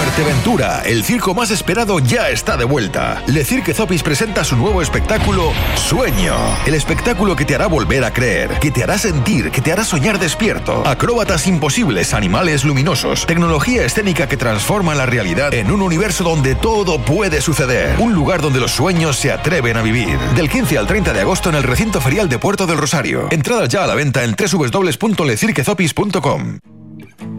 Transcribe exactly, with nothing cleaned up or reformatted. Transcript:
Fuerteventura, el circo más esperado ya está de vuelta. Le Cirque Zopis presenta su nuevo espectáculo Sueño. El espectáculo que te hará volver a creer, que te hará sentir, que te hará soñar despierto. Acróbatas imposibles, animales luminosos, tecnología escénica que transforma la realidad en un universo donde todo puede suceder. Un lugar donde los sueños se atreven a vivir. Del quince al treinta de agosto en el recinto ferial de Puerto del Rosario. Entradas ya a la venta en doble u doble u doble u punto le cirque zopis punto com.